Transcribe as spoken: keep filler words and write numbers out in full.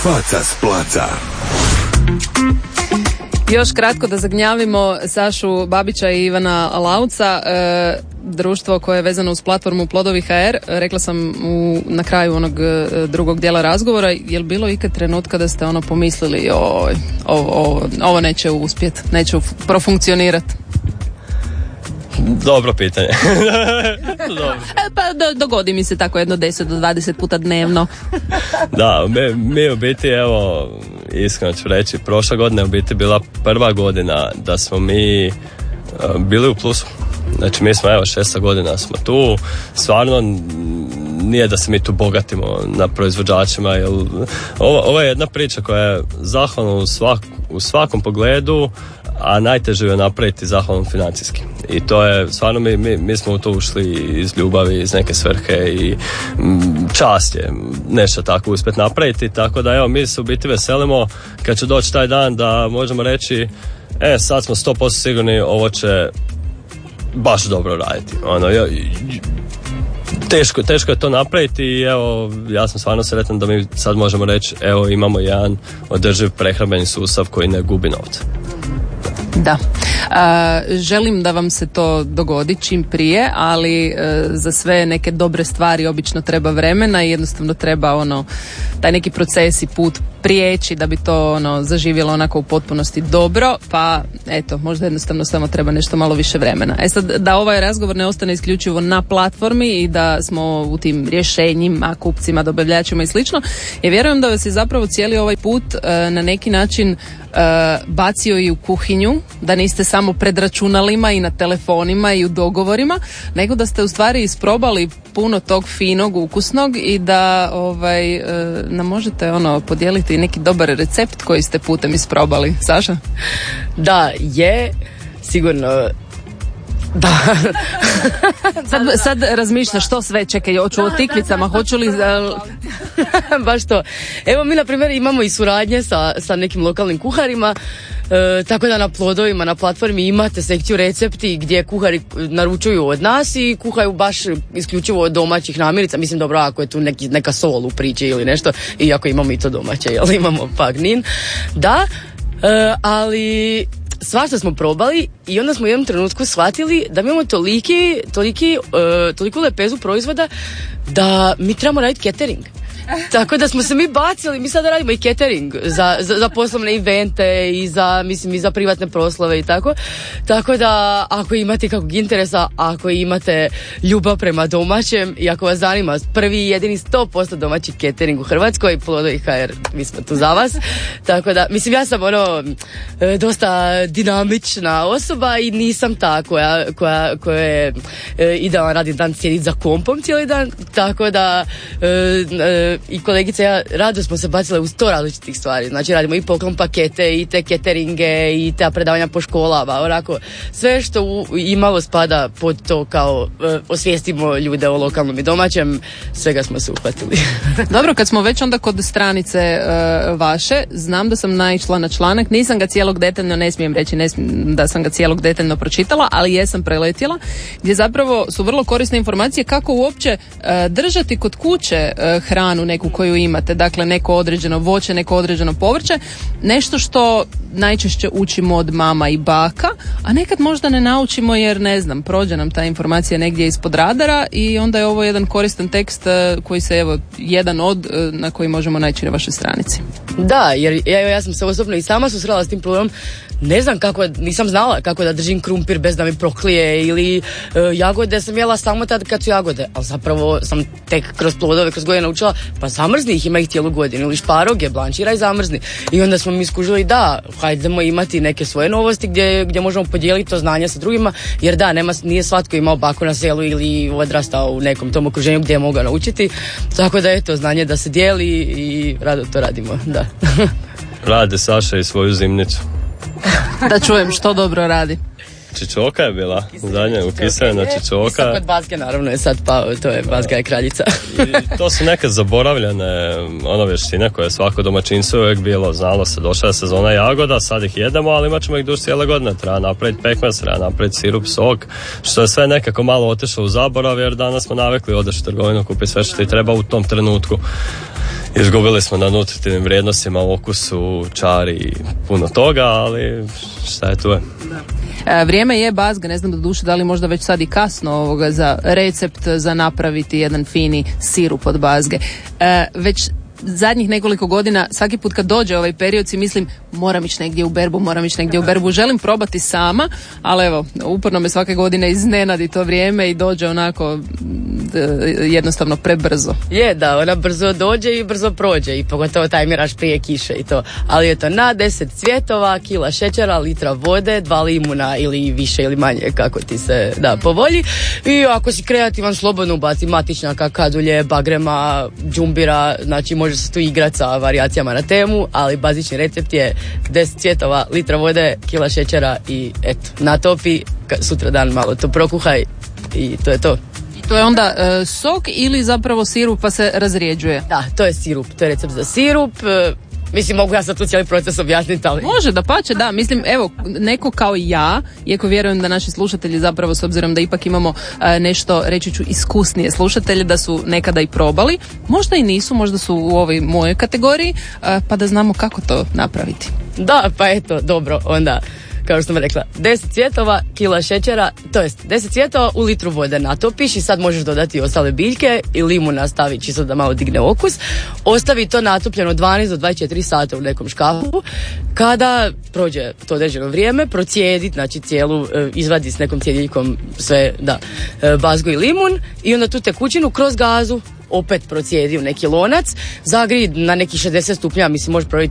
Faca s placa. Još kratko da zagnjavimo Sašu Babića i Ivana Lauca, e, društvo koje je vezano uz platformu Plodovi ha er. Rekla sam u, na kraju onog e, drugog dijela razgovora, je li bilo ikad trenutka da ste ono pomislili o, o, o, ovo neće uspjeti, neće profunkcionirati? Dobro pitanje. Dobro. Pa do, dogodi mi se tako jedno deset do dvadeset puta dnevno. Da, mi, mi u biti, evo, iskreno ću reći, prošla godina je u biti bila prva godina da smo mi uh, bili u plusu. Znači mi smo, evo, šesta godina smo tu, stvarno nije da se mi tu bogatimo na proizvođačima, jer ovo, ovo je jedna priča koja je zahvalna u, svak, u svakom pogledu, a najteže je napraviti zahvalno financijski. I to je, stvarno mi, mi, mi smo u to ušli iz ljubavi, iz neke svrhe i m, čast je nešto tako uspjeti napraviti, tako da evo mi se u biti veselimo kad će doći taj dan da možemo reći e sad smo sto posto sigurni ovo će baš dobro raditi. Ono, ja, teško, teško je to napraviti i evo ja sam stvarno sretan da mi sad možemo reći evo imamo jedan održiv prehrambeni sustav koji ne gubi novce. Da. A, želim da vam se to dogodi čim prije, ali e, za sve neke dobre stvari obično treba vremena i jednostavno treba ono taj neki proces i put prijeći da bi to ono zaživjelo onako u potpunosti dobro, pa eto, možda jednostavno samo treba nešto malo više vremena. E sad, da ovaj razgovor ne ostane isključivo na platformi i da smo u tim rješenjima, kupcima, dobavljačima i slično, ja vjerujem da vas je zapravo cijeli ovaj put e, na neki način Uh, bacio i u kuhinju, da niste samo pred računalima i na telefonima i u dogovorima, nego da ste u stvari isprobali puno tog finog, ukusnog i da ovaj, uh, nam možete ono podijeliti neki dobar recept koji ste putem isprobali. Saša? Da, je sigurno. Da. sad, sad razmišljaš što sve, čekaj, hoću o tikvicama, hoću li... Baš to. Evo mi na primjer imamo i suradnje sa, sa nekim lokalnim kuharima, e, tako da na Plodovima, na platformi imate sekciju recepti gdje kuhari naručuju od nas i kuhaju baš isključivo od domaćih namirnica. Mislim, dobro, ako je tu neki, neka sol u priči ili nešto, iako imamo i to domaće, jel imamo pagnin. Da, e, ali... Svašta smo probali i onda smo u jednom trenutku shvatili da mi imamo toliki, toliki, uh, toliku lepezu proizvoda da mi trebamo raditi catering. Tako da smo se mi bacili, mi sada radimo i catering za, za, za poslovne evente i za, mislim, i za privatne proslave i tako. Tako da ako imate kakvog interesa, ako imate ljubav prema domaćem i ako vas zanima prvi i jedini sto posto domaći catering u Hrvatskoj, Plodovi ha er, mi smo tu za vas. Tako da, mislim, ja sam ono dosta dinamična osoba i nisam ta koja, koja, koja je idealan radi dan sjediti za kompom cijeli dan, tako da e, e, i kolegica ja rado smo se bacile u sto različitih stvari. Znači radimo i poklon pakete i te cateringe i te predavanja po školama, onako sve što u, imalo spada pod to kao e, osvijestimo ljude o lokalnom i domaćem, svega smo se uhvatili. Dobro, kad smo već onda kod stranice e, vaše, znam da sam naišla na članak, nisam ga cijelog detaljno, ne smijem reći ne smijem, da sam ga cijelog detaljno pročitala, ali jesam preletjela, gdje zapravo su vrlo korisne informacije kako uopće e, držati kod kuće e, hranu neku koju imate, dakle neko određeno voće, neko određeno povrće, nešto što najčešće učimo od mama i baka, a nekad možda ne naučimo jer ne znam, prođe nam ta informacija negdje ispod radara i onda je ovo jedan koristan tekst koji se, evo, jedan od na koji možemo naći na vašoj stranici. Da, jer ja, ja sam se osobno i sama susrela s tim problemom. Ne znam kako, nisam znala kako da držim krumpir bez da mi proklije ili uh, jagode sam jela samo tad kad su jagode, ali zapravo sam tek kroz Plodove, kroz godine naučila, pa zamrzni ih, ima ih cijelu godinu, ili šparoge, blančiraj, zamrzni. I onda smo mi skužili da, hajdemo imati neke svoje novosti gdje, gdje možemo podijeliti to znanje sa drugima, jer da, nema, nije svatko imao baku na selu ili odrastao u nekom tom okruženju gdje je mogao naučiti, tako da je to znanje da se dijeli i rado to radimo, da. Rade Saša i svoju zimnicu. Da čujem što dobro radi. Čičoka je bila, zadnja upisana Čičoka. I kod Bazge naravno je sad pao, to je Bazga je kraljica. I to su neke zaboravljene ono vještine koje svako domaćinstvo uvijek bilo, znalo se, došla je sezona jagoda, sad ih jedemo, ali imat ćemo ih duž cijele godine, treba napraviti pekmez, treba napraviti sirup, sok, što je sve nekako malo otišlo u zaborav, jer danas smo navikli odeš u trgovinu, kupiti sve što ti treba u tom trenutku. izgubili smo na nutritivnim vrijednostima, okusu, čari i puno toga, ali šta je tu je. E, vrijeme je bazga, ne znam do duše da li možda već sad i kasno ovoga za recept za napraviti jedan fini sirup od bazge. E, već zadnjih nekoliko godina, svaki put kad dođe ovaj period si mislim moram ići negdje u berbu, moram ići negdje u berbu, želim probati sama, ali evo, uporno me svake godine iznenadi to vrijeme i dođe onako jednostavno prebrzo. Je, da, ona brzo dođe i brzo prođe i pogotovo taj miraž prije kiše i to. Ali je to na deset cvjetova, kila šećera, litra vode, dva limuna ili više ili manje kako ti se da povolji. I ako si kreativan, slobodno ubaci matičnjaka, kadulje, bagrema, džumbira, znači može se tu igrati sa varijacijama na temu, ali bazični recept je deset cvjetova, litra vode, kila šećera i eto, natopi, sutra dan malo to prokuhaj i to je to. To je onda e, sok ili zapravo sirup pa se razrijeđuje? Da, to je sirup, to je recept za sirup. E, mislim, mogu ja sad tu cijeli proces objasniti, ali... Može, da pače, da. Mislim, evo, neko kao ja, iako vjerujem da naši slušatelji zapravo, s obzirom da ipak imamo e, nešto, reći ću, iskusnije slušatelje, da su nekada i probali, možda i nisu, možda su u ovoj mojoj kategoriji, e, pa da znamo kako to napraviti. Da, pa eto, dobro, onda... Kao što sam rekla, deset cvjetova, kila šećera, to jest deset cvjetova u litru vode natopiš i sad možeš dodati ostale biljke i limuna stavi čisto da malo digne okus. Ostavi to natopljeno dvanaest do dvadeset četiri sata u nekom škafu. Kada prođe to određeno vrijeme, procijedi, znači cijelu, izvadi s nekom cjediljkom sve, da, bazgu i limun i onda tu tekućinu kroz gazu opet procijedi u neki lonac, zagrij na nekih šezdeset stupnja, mislim može provjeriti